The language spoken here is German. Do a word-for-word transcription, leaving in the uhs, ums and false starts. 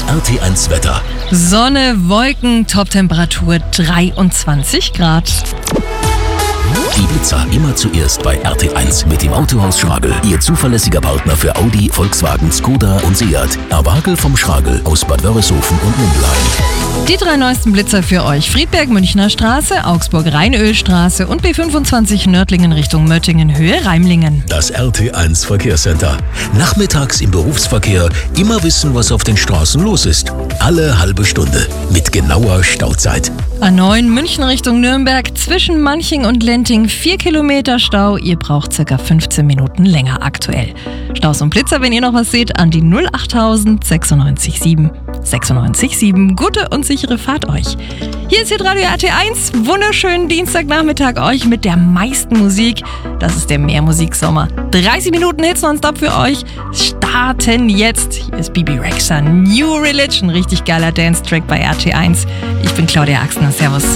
R T eins Wetter. Sonne, Wolken, Toptemperatur dreiundzwanzig Grad. Die Blitzer immer zuerst bei R T eins mit dem Autohaus Schragel. Ihr zuverlässiger Partner für Audi, Volkswagen, Skoda und Seat. Erwagel vom Schragel aus Bad Wörishofen und Mündelheim. Die drei neuesten Blitzer für euch. Friedberg Münchner Straße, Augsburg Rheinölstraße und B fünfundzwanzig Nördlingen Richtung Möttingen Höhe Reimlingen. Das R T eins Verkehrscenter. Nachmittags im Berufsverkehr immer wissen, was auf den Straßen los ist. Alle halbe Stunde mit genauer Stauzeit. A neun München Richtung Nürnberg, zwischen Manching und Lenting vier Kilometer Stau. Ihr braucht ca. fünfzehn Minuten länger aktuell. Staus und Blitzer, wenn ihr noch was seht, an die null achttausend sechsundneunzig sieben sechsundneunzig sieben. Gute und sichere Fahrt euch. Hier ist Hitradio R T eins. Wunderschönen Dienstagnachmittag euch mit der meisten Musik. Das ist der Mehrmusiksommer. dreißig Minuten Hits nonstop für euch. Starten jetzt. Hier ist Bebe Rexha, New Religion. Richtig geiler Dance-Track bei R T eins. Ich bin Claudia Axner. Servus.